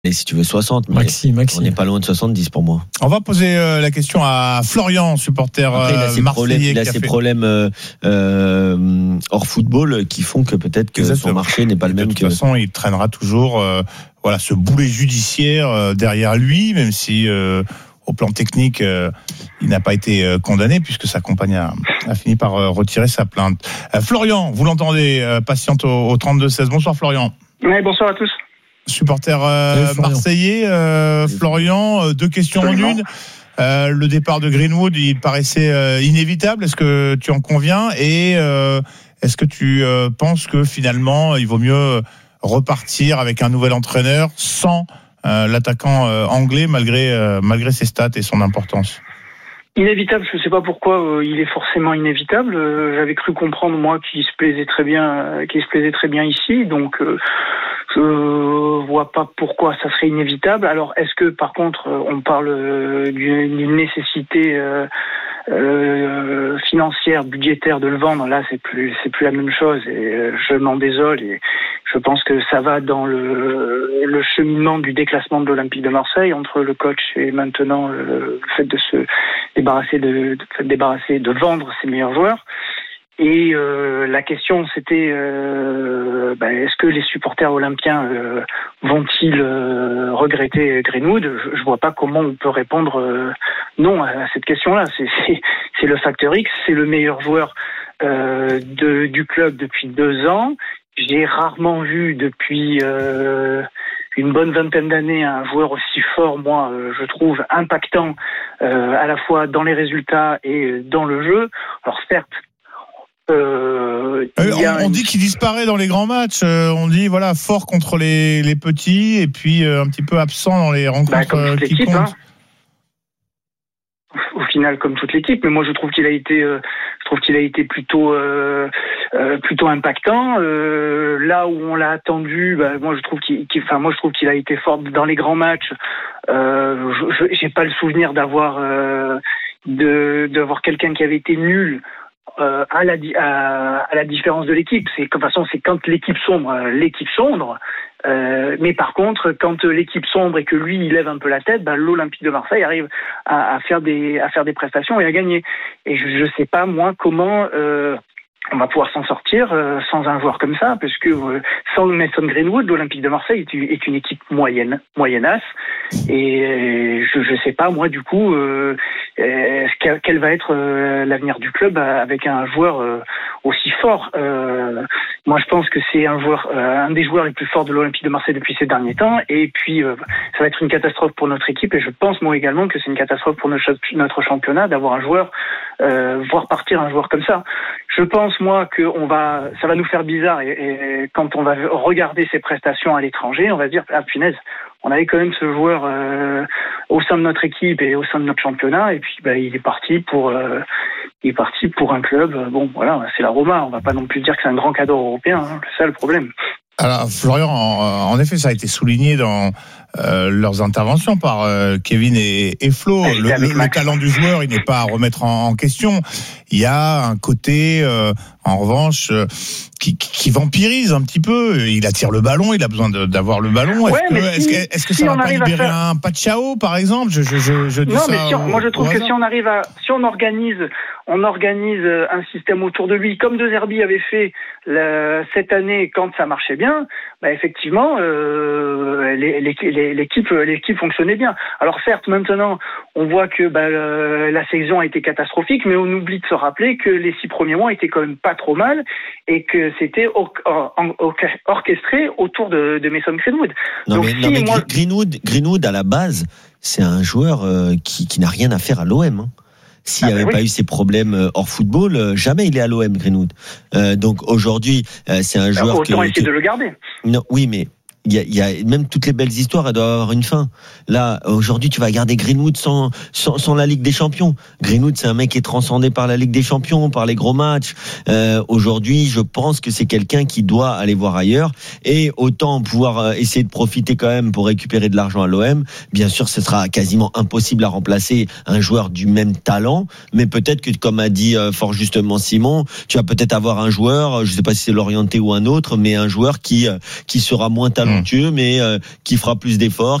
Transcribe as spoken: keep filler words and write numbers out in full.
Et si tu veux soixante, mais Maxi, Maxi. on n'est pas loin de soixante-dix pour moi. On va poser euh, la question à Florian, supporter Après, il a ses marseillais. problèmes, il a qui a ses fait... problèmes euh, euh, hors football qui font que peut-être que Exactement. son marché n'est pas le de même toute que. façon, il traînera toujours euh, voilà, ce boulet judiciaire euh, derrière lui, même si euh, au plan technique, euh, il n'a pas été euh, condamné puisque sa compagne a, a fini par euh, retirer sa plainte. Euh, Florian, vous l'entendez, euh, patiente au, au trente-deux seize. Bonsoir Florian. Oui, bonsoir à tous. Supporter euh, Salut, Florian. marseillais, euh, Florian, euh, deux questions en une. Euh, le départ de Greenwood, il paraissait euh, inévitable. Est-ce que tu en conviens ? Et euh, est-ce que tu euh, penses que finalement, il vaut mieux repartir avec un nouvel entraîneur sans euh, l'attaquant euh, anglais, malgré, euh, malgré ses stats et son importance ? Inévitable, je ne sais pas pourquoi euh, il est forcément inévitable. Euh, j'avais cru comprendre moi qu'il se plaisait très bien, euh, qu'il se plaisait très bien ici, donc euh, je vois pas pourquoi ça serait inévitable. Alors, est-ce que par contre, on parle euh, d'une, d'une nécessité euh, euh, financière, budgétaire de le vendre ? Là, c'est plus, c'est plus la même chose. Et euh, je m'en désole. Et je pense que ça va dans le, le cheminement du déclassement de l'Olympique de Marseille entre le coach et maintenant le, le fait de se débarrasser de, de se débarrasser, de vendre ses meilleurs joueurs. Et euh, la question, c'était euh, bah, est-ce que les supporters olympiens euh, vont-ils euh, regretter Greenwood ? Je, je vois pas comment on peut répondre euh, non à cette question-là. C'est, c'est, c'est le facteur X, c'est le meilleur joueur euh, de, du club depuis deux ans. J'ai rarement vu depuis euh, une bonne vingtaine d'années un joueur aussi fort, moi, euh, je trouve, impactant euh, à la fois dans les résultats et dans le jeu. Alors certes, Euh, Euh, on, on une... dit qu'il disparaît dans les grands matchs. Euh, on dit voilà fort contre les, les petits et puis euh, un petit peu absent dans les rencontres bah, comme toute qui l'équipe, comptent. Hein. Au final, comme toute l'équipe, mais moi je trouve qu'il a été, euh, je trouve qu'il a été plutôt, euh, euh, plutôt impactant. Euh, là où on l'a attendu, bah, moi je trouve qu'il, qu'il, enfin moi je trouve qu'il a été fort dans les grands matchs. Euh, je, je, j'ai pas le souvenir d'avoir, euh, de, d'avoir quelqu'un qui avait été nul. Euh, à, la, à, à la différence de l'équipe, c'est de toute façon c'est quand l'équipe sombre, l'équipe sombre. Euh, mais par contre, quand l'équipe sombre et que lui il lève un peu la tête, bah, l'Olympique de Marseille arrive à, à faire des à faire des prestations et à gagner. Et je, je sais pas moi comment euh, on va pouvoir s'en sortir euh, sans un joueur comme ça, parce que euh, sans Mason Greenwood, l'Olympique de Marseille est une, est une équipe moyenne, moyennasse. Et euh, je je sais pas moi du coup. Euh, Euh, quel va être euh, l'avenir du club avec un joueur euh, aussi fort. Euh, moi, je pense que c'est un joueur, euh, un des joueurs les plus forts de l'Olympique de Marseille depuis ces derniers temps. Et puis, euh, ça va être une catastrophe pour notre équipe. Et je pense moi également que c'est une catastrophe pour notre, notre championnat d'avoir un joueur, euh, voir partir un joueur comme ça. Je pense moi que on va, ça va nous faire bizarre. Et, et quand on va regarder ses prestations à l'étranger, on va se dire ah punaise. On avait quand même ce joueur euh, au sein de notre équipe et au sein de notre championnat, et puis bah, il est parti pour euh, il est parti pour un club. Bon, voilà, c'est la Roma. On va pas non plus dire que c'est un grand cadeau européen. Hein, c'est ça le problème. Alors Florian, en, en effet, ça a été souligné dans euh, leurs interventions par euh, Kevin et, et Flo. Le, le, le talent du joueur, il n'est pas à remettre en, en question. Il y a un côté, euh, en revanche, euh, qui, qui vampirise un petit peu. Il attire le ballon, il a besoin de, d'avoir le ballon. Est-ce ouais, que, si, est-ce que, est-ce que si ça va pas libérer faire... un Pachao, par exemple je, je, je, je dis Non, ça mais si on, au, moi je trouve que hasard. si on arrive à, si on organise, on organise un système autour de lui, comme De Zerbi avait fait le, cette année quand ça marchait bien, bah effectivement, euh, l'équipe, l'équipe, l'équipe fonctionnait bien. Alors certes, maintenant, on voit que bah, le, la saison a été catastrophique, mais on oublie de se rappeler que les six premiers mois étaient quand même pas trop mal et que c'était or, or, or, orchestré autour de, de Mason Greenwood. Non, Donc, mais, si non, mais moi... Greenwood, Greenwood, à la base, c'est un joueur euh, qui, qui n'a rien à faire à l'O M. Hein. S'il n'y ah avait ben pas oui. eu ces problèmes hors football, euh, jamais il est à l'O M, Greenwood. Euh, donc aujourd'hui, euh, c'est un joueur autant que, essayer que... de le garder. Non, oui, mais il y a, il y a même toutes les belles histoires, elles doivent avoir une fin. Là, aujourd'hui, tu vas garder Greenwood sans, sans, sans la Ligue des Champions. Greenwood, c'est un mec qui est transcendé par la Ligue des Champions, par les gros matchs. Euh, aujourd'hui, je pense que c'est quelqu'un qui doit aller voir ailleurs et autant pouvoir essayer de profiter quand même pour récupérer de l'argent à l'O M. Bien sûr, ce sera quasiment impossible à remplacer un joueur du même talent, mais peut-être que, comme a dit fort justement Simon, tu vas peut-être avoir un joueur, je sais pas si c'est l'orienté ou un autre, mais un joueur qui, qui sera moins talentueux talentueux, mais euh, qui fera plus d'efforts,